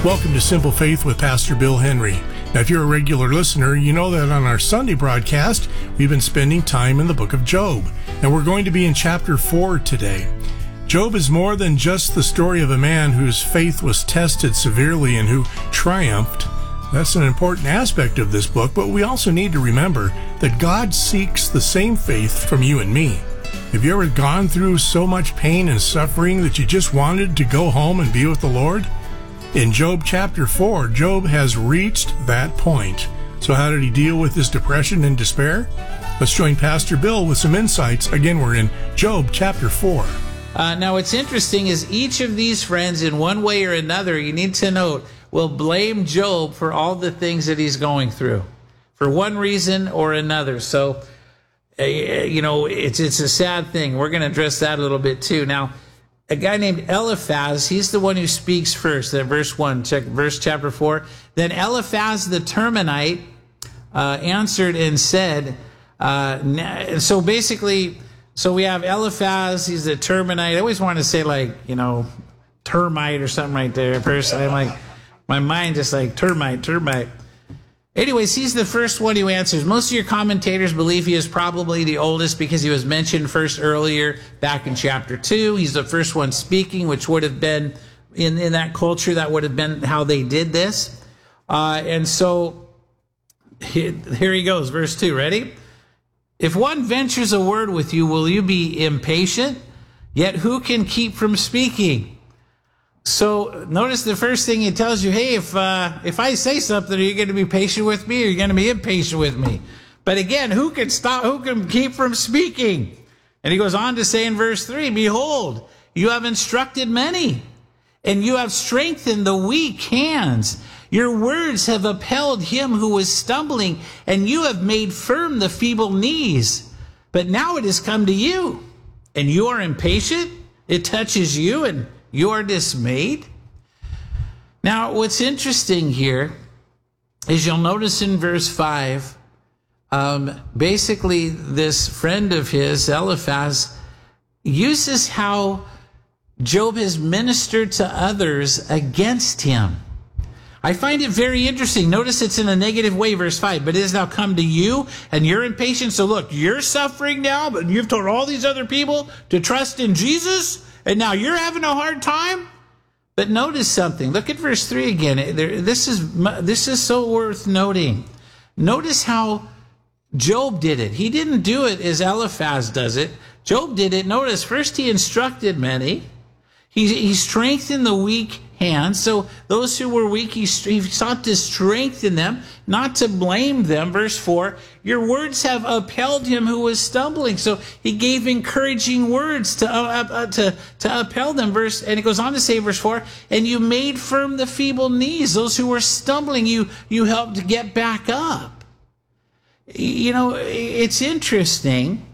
Welcome to Simple Faith with Pastor Bill Henry. Now, if you're a regular listener, you know that on our Sunday broadcast, we've been spending time in the book of Job, and we're going to be in chapter 4 today. Job is more than just the story of a man whose faith was tested severely and who triumphed. That's an important aspect of this book, but we also need to remember that God seeks the same faith from you and me. Have you ever gone through so much pain and suffering that you just wanted to go home and be with the Lord? In Job chapter 4, Job has reached that point. So how did he deal with his depression and despair? Let's join Pastor Bill with some insights. Again, we're in Job chapter 4. Now, what's interesting is each of these friends, in one way or another, you need to note, will blame Job for all the things that he's going through, for one reason or another. So, it's a sad thing. We're going to address that a little bit too. Now, a guy named Eliphaz, he's the one who speaks first. Verse 1, check verse chapter 4. Then Eliphaz the Temanite answered and said, so we have Eliphaz, he's the Temanite. I always want to say termite or something right there. First, I'm like, my mind just like termite. Anyways, he's the first one who answers. Most of your commentators believe he is probably the oldest because he was mentioned first earlier back in chapter 2. He's the first one speaking, which would have been, in that culture, that would have been how they did this. And so, here he goes, verse 2. Ready? If one ventures a word with you, will you be impatient? Yet who can keep from speaking? So notice the first thing he tells you, hey, if I say something, are you going to be patient with me or are you going to be impatient with me? But again, who can keep from speaking? And he goes on to say in verse 3, behold, you have instructed many and you have strengthened the weak hands. Your words have upheld him who was stumbling and you have made firm the feeble knees. But now it has come to you and you are impatient. It touches you and you are dismayed. Now, what's interesting here is you'll notice in verse 5, basically this friend of his, Eliphaz, uses how Job has ministered to others against him. I find it very interesting. Notice it's in a negative way, verse 5. But it has now come to you, and you're impatient. So look, you're suffering now, but you've told all these other people to trust in Jesus, and now you're having a hard time? But notice something. Look at verse 3 again. This is so worth noting. Notice how Job did it. He didn't do it as Eliphaz does it. Job did it. Notice, first he instructed many. He strengthened the weak hands. So those who were weak, he sought to strengthen them, not to blame them. Verse 4, your words have upheld him who was stumbling. So he gave encouraging words to upheld them. And it goes on to say, verse 4, and you made firm the feeble knees. Those who were stumbling, you helped to get back up. It's interesting.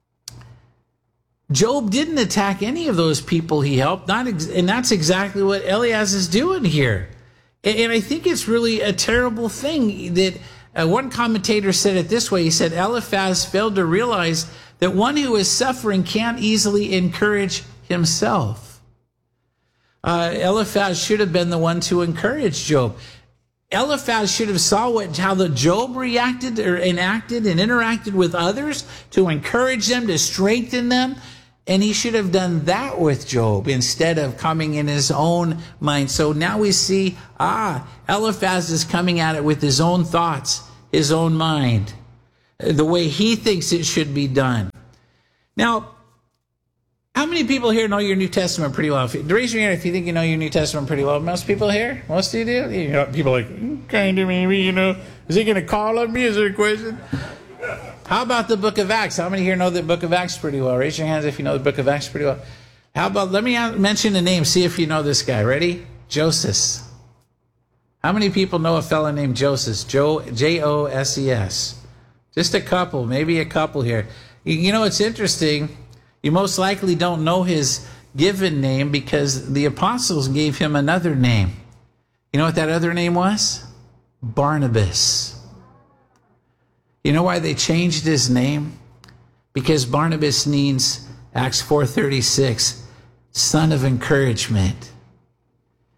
Job didn't attack any of those people he helped, and that's exactly what Eliphaz is doing here. And I think it's really a terrible thing that one commentator said it this way. He said, Eliphaz failed to realize that one who is suffering can't easily encourage himself. Eliphaz should have been the one to encourage Job. Eliphaz should have saw how the Job reacted or enacted and interacted with others to encourage them, to strengthen them. And he should have done that with Job instead of coming in his own mind. So now we see, Eliphaz is coming at it with his own thoughts, his own mind, the way he thinks it should be done. Now, how many people here know your New Testament pretty well? Raise your hand if you think you know your New Testament pretty well. Most people here? Most of you do? People are like, kind of maybe, Is he going to call on me? Is there a question? How about the book of Acts? How many here know the book of Acts pretty well? Raise your hands if you know the book of Acts pretty well. How about, let me mention the name, see if you know this guy. Ready? Joseph. How many people know a fellow named Joseph? Joses. Just a couple, maybe a couple here. It's interesting. You most likely don't know his given name because the apostles gave him another name. You know what that other name was? Barnabas. You know why they changed his name? Because Barnabas means, Acts 4:36, son of encouragement.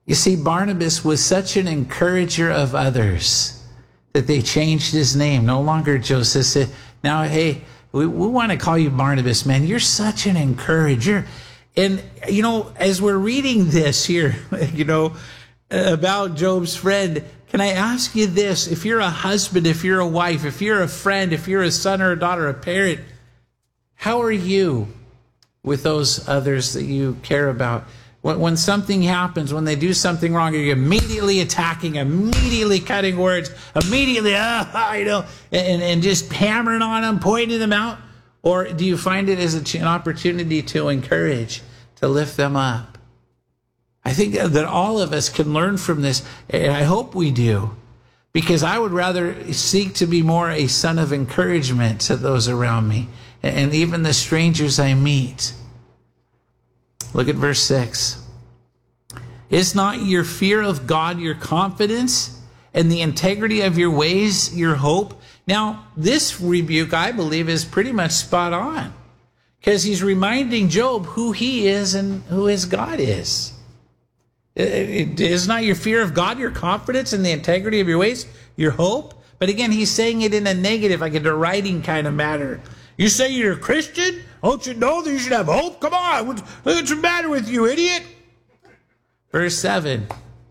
You see, Barnabas was such an encourager of others that they changed his name. No longer Joseph said, now, hey, we want to call you Barnabas, man. You're such an encourager. And, as we're reading this here, about Job's friend, can I ask you this? If you're a husband, if you're a wife, if you're a friend, if you're a son or a daughter, a parent, how are you with those others that you care about? When something happens, when they do something wrong, are you immediately attacking, immediately cutting words, immediately, and just hammering on them, pointing them out? Or do you find it as an opportunity to encourage, to lift them up? I think that all of us can learn from this, and I hope we do, because I would rather seek to be more a son of encouragement to those around me, and even the strangers I meet. Look at verse 6. Is not your fear of God your confidence, and the integrity of your ways your hope? Now, this rebuke, I believe, is pretty much spot on, because he's reminding Job who he is and who his God is. Is not your fear of God your confidence, and the integrity of your ways your hope? But again, he's saying it in a negative, like a deriding kind of manner. You say you're a Christian? Don't you know that you should have hope? Come on, what's the matter with you, idiot? Verse 7.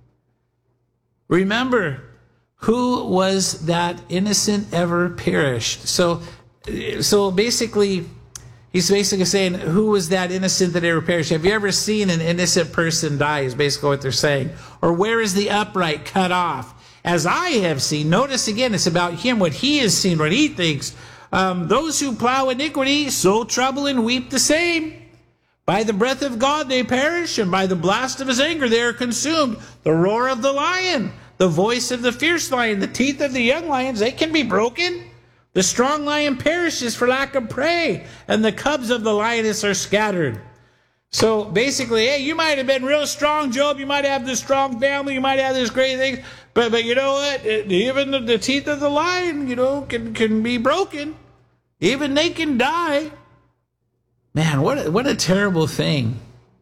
Remember, who was that innocent ever perished? So basically, he's basically saying, who was that innocent that ever perished? Have you ever seen an innocent person die, is basically what they're saying. Or where is the upright cut off? As I have seen, notice again, it's about him, what he has seen, what he thinks. Those who plow iniquity sow trouble and weep the same. By the breath of God they perish, and by the blast of his anger they are consumed. The roar of the lion, the voice of the fierce lion, the teeth of the young lions, they can be broken. The strong lion perishes for lack of prey, and the cubs of the lioness are scattered. So basically, hey, you might have been real strong, Job. You might have this strong family. You might have this great thing. But you know what? Even the teeth of the lion, can be broken. Even they can die. Man, what a terrible thing.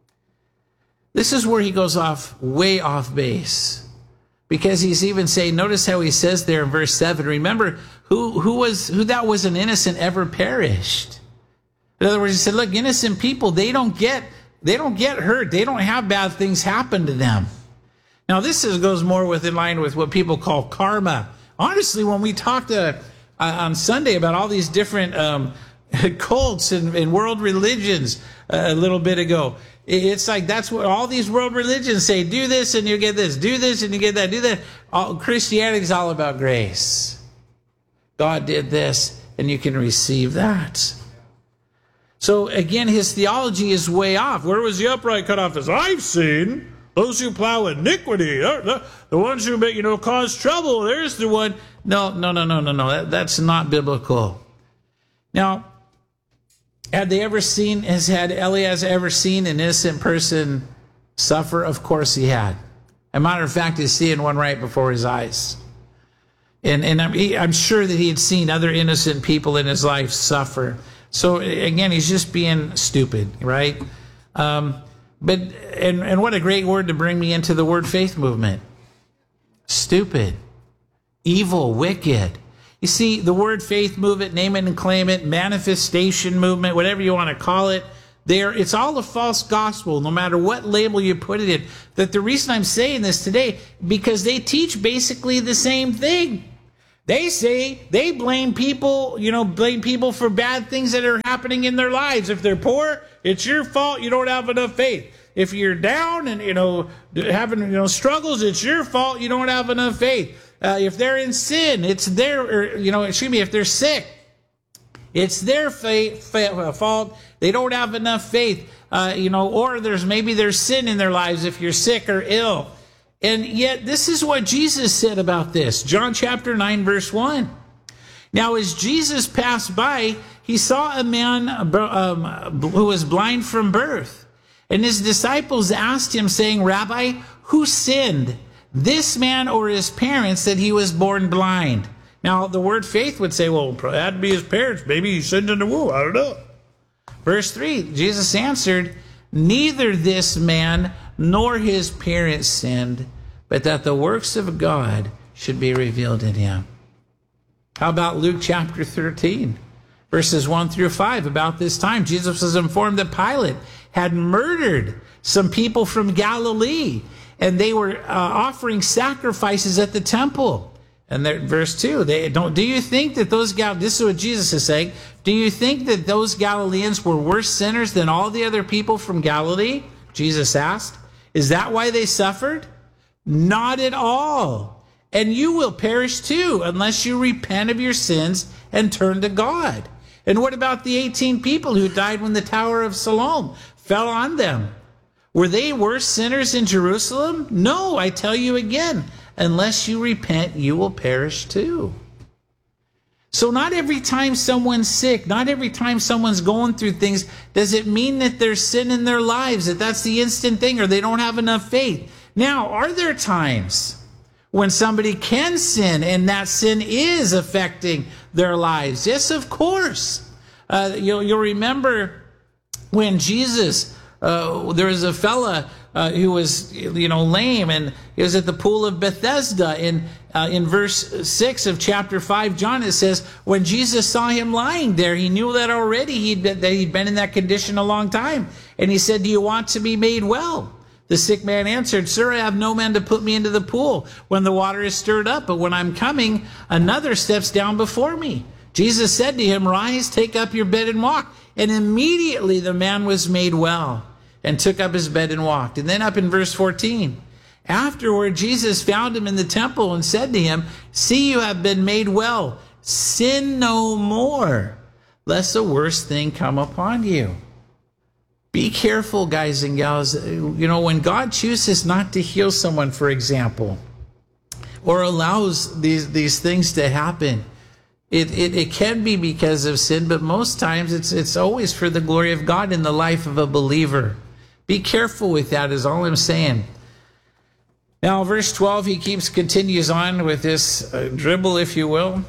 This is where he goes way off base. Because he's even saying, notice how he says there in verse 7, remember who that was an innocent ever perished. In other words, he said, look, innocent people, they don't get hurt. They don't have bad things happen to them. Now, this goes more in line with what people call karma. Honestly, when we talked on Sunday about all these different cults and world religions a little bit ago, it's like that's what all these world religions say. Do this and you get this. Do this and you get that. Do that. Christianity is all about grace. God did this and you can receive that. So again, his theology is way off. Where was the upright cut off? As I've seen, those who plow iniquity, the ones who cause trouble, there's the one. No. That's not biblical. Now, had Elias ever seen an innocent person suffer? Of course he had. As a matter of fact, he's seeing one right before his eyes. And I'm sure that he had seen other innocent people in his life suffer. So again, he's just being stupid, right? But what a great word to bring me into the word faith movement. Stupid, evil, wicked. You see, the word faith movement, name it and claim it, manifestation movement, whatever you want to call it, it's all a false gospel, no matter what label you put it in. That the reason I'm saying this today, because they teach basically the same thing. They say they blame people for bad things that are happening in their lives. If they're poor, it's your fault. You don't have enough faith. If you're down and having struggles, it's your fault. You don't have enough faith. If they're in sin, it's if they're sick, it's their fault. They don't have enough faith. Or there's sin in their lives if you're sick or ill. And yet, this is what Jesus said about this. John chapter 9, verse 1. Now, as Jesus passed by, he saw a man who was blind from birth. And his disciples asked him, saying, Rabbi, who sinned, this man or his parents, that he was born blind? Now, the word faith would say, well, it had to be his parents. Maybe he sinned in the womb. I don't know. Verse 3, Jesus answered, neither this man nor his parents sinned, but that the works of God should be revealed in him. How about Luke chapter 13, verses 1 through 5? About this time, Jesus was informed that Pilate had murdered some people from Galilee, and they were offering sacrifices at the temple. And verse 2, do you think that those this is what Jesus is saying, do you think that those Galileans were worse sinners than all the other people from Galilee? Jesus asked. Is that why they suffered? Not at all. And you will perish too, unless you repent of your sins and turn to God. And what about the 18 people who died when the Tower of Siloam fell on them? Were they worse sinners in Jerusalem? No, I tell you again, unless you repent, you will perish too. So not every time someone's sick, not every time someone's going through things, does it mean that there's sin in their lives, that that's the instant thing, or they don't have enough faith. Now, are there times when somebody can sin and that sin is affecting their lives? Yes, of course. You'll remember when Jesus, there was a fella who was, lame, and he was at the pool of Bethesda. In verse 6 of chapter 5, John, it says, when Jesus saw him lying there, he knew that already he'd been in that condition a long time. And he said, do you want to be made well? The sick man answered, sir, I have no man to put me into the pool when the water is stirred up, but when I'm coming, another steps down before me. Jesus said to him, rise, take up your bed and walk. And immediately the man was made well and took up his bed and walked. And then up in verse 14, afterward Jesus found him in the temple and said to him, see, you have been made well. Sin no more, lest a worse thing come upon you. Be careful, guys and gals. When God chooses not to heal someone, for example, or allows these things to happen, it can be because of sin, but most times it's always for the glory of God in the life of a believer. Be careful with that is all I'm saying. Now, verse 12, he continues on with this dribble, if you will.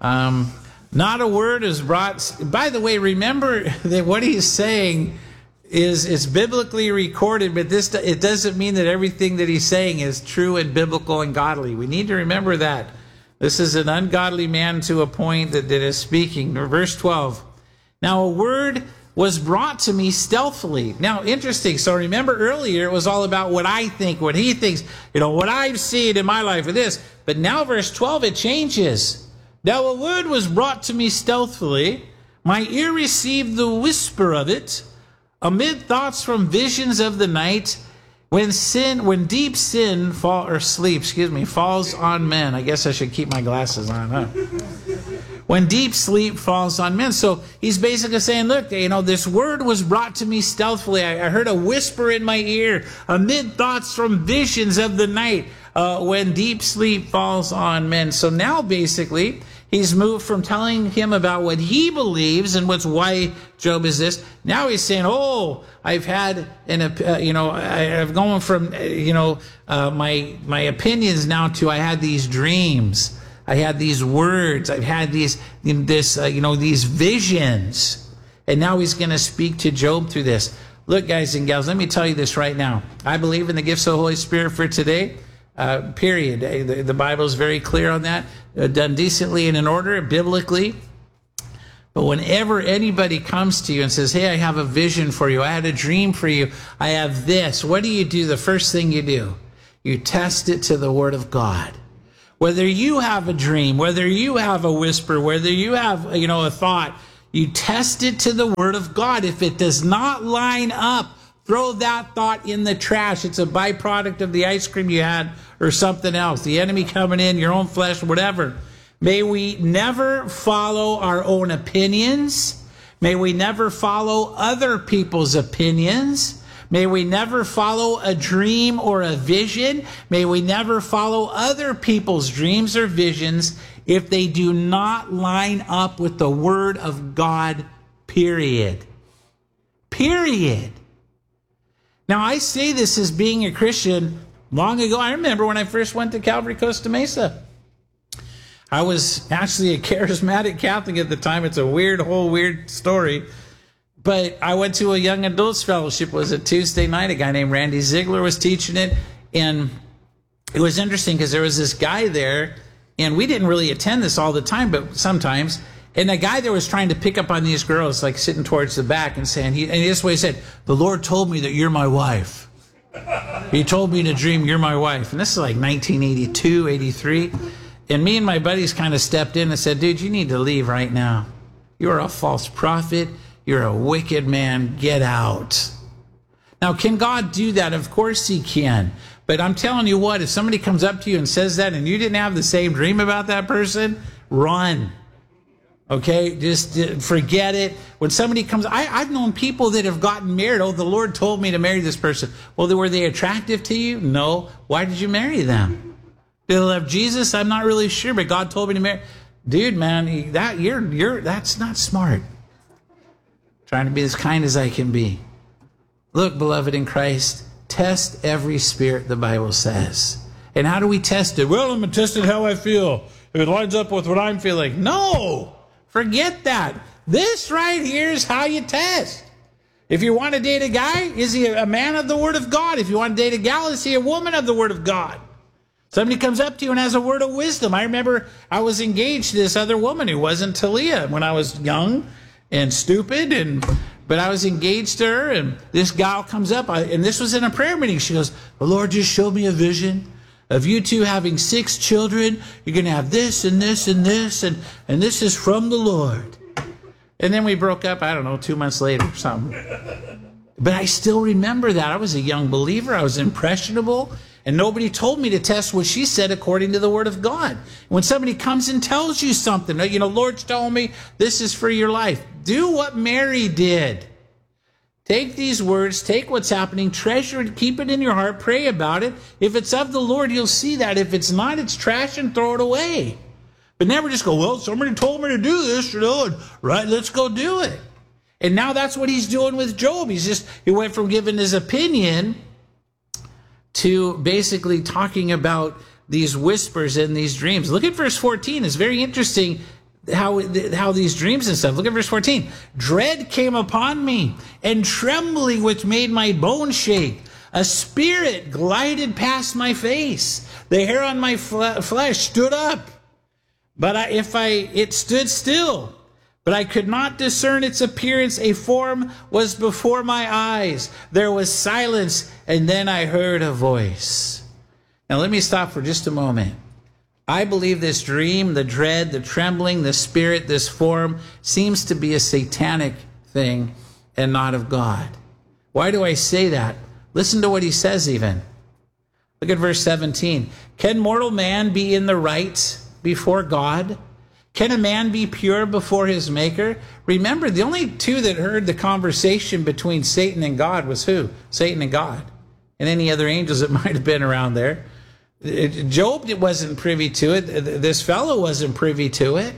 Not a word is brought. By the way, remember that what he's saying is biblically recorded, but it doesn't mean that everything that he's saying is true and biblical and godly. We need to remember that. This is an ungodly man to a point that is speaking. Verse 12. Now a word was brought to me stealthily. Now, interesting. So remember earlier, it was all about what I think, what he thinks, what I've seen in my life with this. But now verse 12, it changes. Now a word was brought to me stealthily. My ear received the whisper of it. Amid thoughts from visions of the night, when deep sin falls on men. I guess I should keep my glasses on, huh? When deep sleep falls on men. So he's basically saying, look, this word was brought to me stealthily. I heard a whisper in my ear amid thoughts from visions of the night, when deep sleep falls on men. So now basically he's moved from telling him about what he believes and why Job is this. Now he's saying, I've had I've gone from my opinions now to I had these dreams, I had these words, I've had these visions, and now he's going to speak to Job through this. Look, guys and gals, let me tell you this right now. I believe in the gifts of the Holy Spirit for today. Period. The Bible is very clear on that. Done decently and in order, biblically. But whenever anybody comes to you and says, hey, I have a vision for you, I had a dream for you, I have this, what do? The first thing you do, you test it to the Word of God. Whether you have a dream, whether you have a whisper, whether you have, a thought, you test it to the Word of God. If it does not line up, throw that thought in the trash. It's a byproduct of the ice cream you had or something else. The enemy coming in, your own flesh, whatever. May we never follow our own opinions. May we never follow other people's opinions. May we never follow a dream or a vision. May we never follow other people's dreams or visions if they do not line up with the Word of God, period. Period. Now, I say this as being a Christian long ago. I remember when I first went to Calvary Costa Mesa. I was actually a charismatic Catholic at the time. It's a weird story. But I went to a young adults fellowship. It was a Tuesday night. A guy named Randy Ziegler was teaching it. And it was interesting because there was this guy there, and we didn't really attend this all the time, but sometimes. And the guy there was trying to pick up on these girls, like sitting towards the back and saying, and this way he said, the Lord told me that you're my wife. He told me in a dream, you're my wife. And this is like 1982, 83. And me and my buddies kind of stepped in and said, dude, you need to leave right now. You're a false prophet. You're a wicked man. Get out. Now, can God do that? Of course he can. But I'm telling you what, if somebody comes up to you and says that and you didn't have the same dream about that person, run. Okay, just forget it. When somebody comes, I've known people that have gotten married. Oh, the Lord told me to marry this person. Well, were they attractive to you? No. Why did you marry them? Did they love Jesus? I'm not really sure, but God told me to marry. Dude, man, that's not smart. Trying to be as kind as I can be. Look, beloved in Christ, test every spirit, the Bible says. And how do we test it? Well, I'm going to test it how I feel. If it lines up with what I'm feeling. No! Forget that. This right here is how you test. If you want to date a guy, is he a man of the Word of God? If you want to date a gal, is he a woman of the Word of God? Somebody comes up to you and has a word of wisdom. I remember I was engaged to this other woman who wasn't Talia when I was young and stupid, but I was engaged to her, and this gal comes up, and this was in a prayer meeting. She goes, the Lord just showed me a vision of you two having 6 children. You're going to have this and this and this, and this is from the Lord. And then we broke up, I don't know, 2 months later or something. But I still remember that. I was a young believer. I was impressionable. And nobody told me to test what she said according to the Word of God. When somebody comes and tells you something, Lord's telling me this is for your life. Do what Mary did. Take these words, take what's happening, treasure it, keep it in your heart, pray about it. If it's of the Lord, you'll see that. If it's not, it's trash and throw it away. But never just go, well, somebody told me to do this, right, let's go do it. And now that's what he's doing with Job. He went from giving his opinion to basically talking about these whispers and these dreams. Look at verse 14. It's very interesting how these dreams and stuff. Look at verse 14. Dread came upon me, and trembling which made my bones shake. A spirit glided past my face. The hair on my flesh stood up. But it stood still. But I could not discern its appearance. A form was before my eyes. There was silence, and then I heard a voice. Now let me stop for just a moment. I believe this dream, the dread, the trembling, the spirit, this form, seems to be a satanic thing and not of God. Why do I say that? Listen to what he says even. Look at verse 17. Can mortal man be in the right before God? Can a man be pure before his maker? Remember, the only two that heard the conversation between Satan and God was who? Satan and God. And any other angels that might have been around there. Job wasn't privy to it. This fellow wasn't privy to it.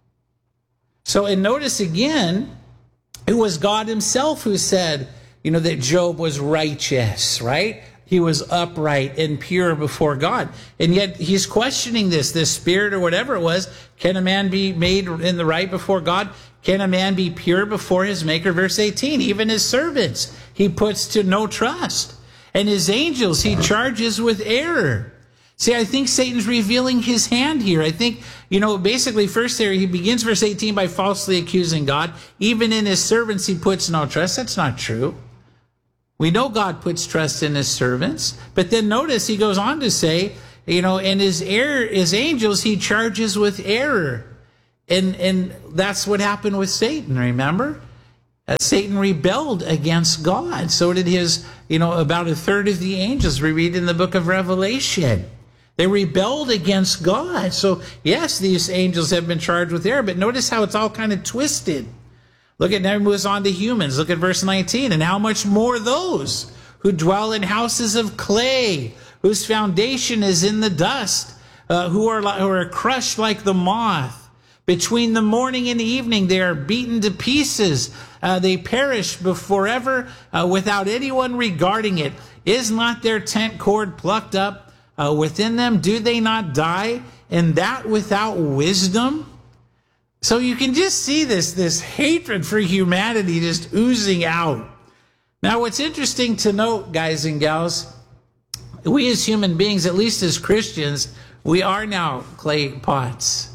So, and notice again, it was God himself who said, that Job was righteous, right? He was upright and pure before God. And yet he's questioning this spirit or whatever it was. Can a man be made in the right before God? Can a man be pure before his maker? Verse 18, even his servants he puts to no trust. And his angels he charges with error. See, I think Satan's revealing his hand here. I think, basically first there, he begins verse 18 by falsely accusing God. Even in his servants, he puts no trust. That's not true. We know God puts trust in his servants. But then notice he goes on to say, and his angels, he charges with error. And that's what happened with Satan, remember? Satan rebelled against God. So did his, about a third of the angels we read in the book of Revelation. They rebelled against God. So, yes, these angels have been charged with error, but notice how it's all kind of twisted. Look at, now it moves on to humans. Look at verse 19. And how much more those who dwell in houses of clay, whose foundation is in the dust, who are crushed like the moth. Between the morning and the evening, they are beaten to pieces. They perish forever without anyone regarding it. Is not their tent cord plucked up within them? Do they not die? And that without wisdom? So you can just see this hatred for humanity just oozing out. Now, what's interesting to note, guys and gals, we as human beings, at least as Christians, we are now clay pots.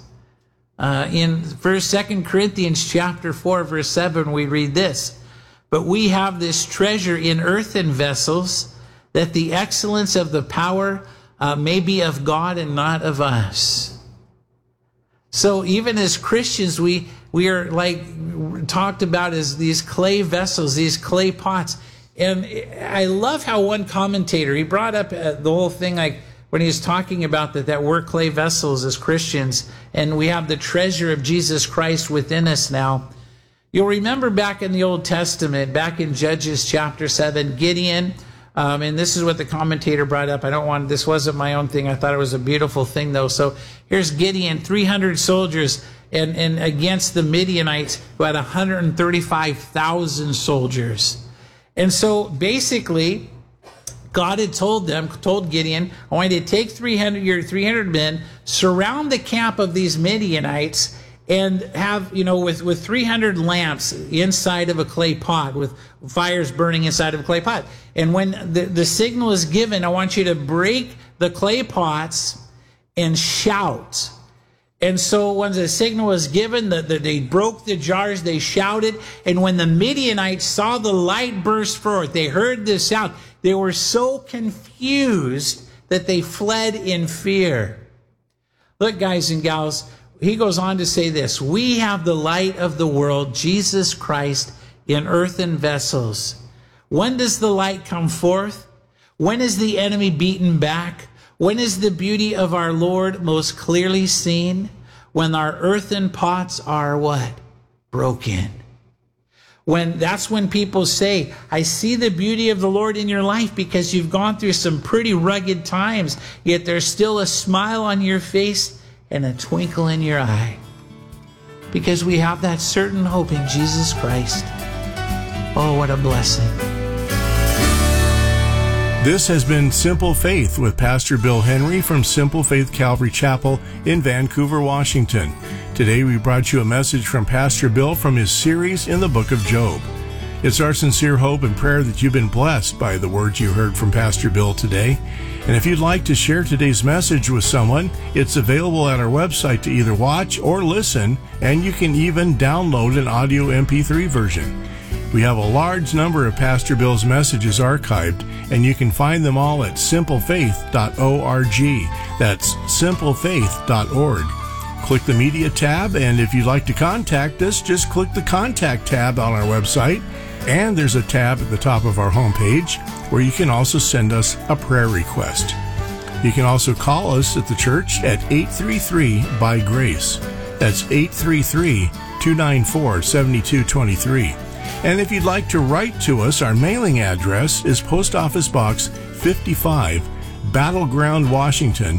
In 2 Corinthians chapter 4, verse 7, we read this: "But we have this treasure in earthen vessels, that the excellence of the power may be of God and not of us." So even as Christians, we are like talked about as these clay vessels, these clay pots. And I love how one commentator, he brought up the whole thing, like when he was talking about that we're clay vessels as Christians, and we have the treasure of Jesus Christ within us now. You'll remember back in the Old Testament, back in Judges chapter 7, Gideon, and this is what the commentator brought up. This wasn't my own thing. I thought it was a beautiful thing though. So here's Gideon, 300 soldiers, and against the Midianites who had 135,000 soldiers. And so basically, God had told Gideon, I want you to take 300 men, surround the camp of these Midianites, and have, with 300 lamps inside of a clay pot, with fires burning inside of a clay pot. And when the signal is given, I want you to break the clay pots and shout. And so when the signal was given, they broke the jars, they shouted, and when the Midianites saw the light burst forth, they heard this sound, they were so confused that they fled in fear. Look, guys and gals, he goes on to say this: we have the light of the world, Jesus Christ, in earthen vessels. When does the light come forth? When is the enemy beaten back? When is the beauty of our Lord most clearly seen? When our earthen pots are what? Broken. That's when people say, I see the beauty of the Lord in your life because you've gone through some pretty rugged times, yet there's still a smile on your face and a twinkle in your eye. Because we have that certain hope in Jesus Christ. Oh, what a blessing. This has been Simple Faith with Pastor Bill Henry from Simple Faith Calvary Chapel in Vancouver, Washington. Today we brought you a message from Pastor Bill from his series in the book of Job. It's our sincere hope and prayer that you've been blessed by the words you heard from Pastor Bill today. And if you'd like to share today's message with someone, it's available at our website to either watch or listen, and you can even download an audio MP3 version. We have a large number of Pastor Bill's messages archived, and you can find them all at simplefaith.org. That's simplefaith.org. Click the Media tab, and if you'd like to contact us, just click the Contact tab on our website, and there's a tab at the top of our homepage where you can also send us a prayer request. You can also call us at the church at 833-BY-GRACE. That's 833-294-7223. And if you'd like to write to us, our mailing address is Post Office Box 55, Battleground, Washington,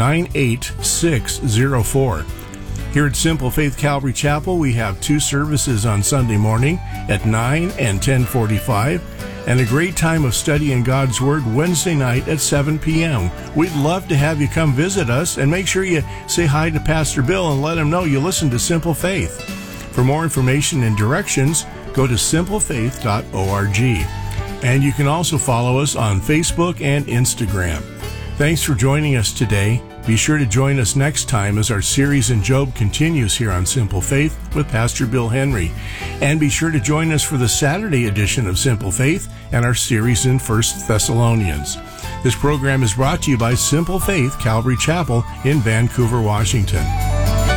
98604. Here at Simple Faith Calvary Chapel, we have 2 services on Sunday morning at 9 and 10:45, and a great time of studying God's Word Wednesday night at 7 p.m. We'd love to have you come visit us, and make sure you say hi to Pastor Bill and let him know you listen to Simple Faith. For more information and directions, go to simplefaith.org. And you can also follow us on Facebook and Instagram. Thanks for joining us today. Be sure to join us next time as our series in Job continues here on Simple Faith with Pastor Bill Henry. And be sure to join us for the Saturday edition of Simple Faith and our series in 1 Thessalonians. This program is brought to you by Simple Faith Calvary Chapel in Vancouver, Washington.